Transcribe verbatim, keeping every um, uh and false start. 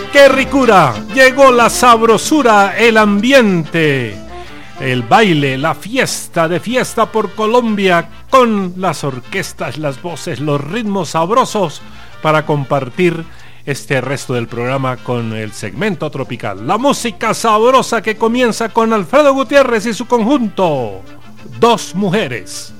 ¡Qué ricura! Llegó la sabrosura, el ambiente, el baile, la fiesta de Fiesta por Colombia, con las orquestas, las voces, los ritmos sabrosos para compartir este resto del programa con el segmento tropical. La música sabrosa que comienza con Alfredo Gutiérrez y su conjunto Dos Mujeres.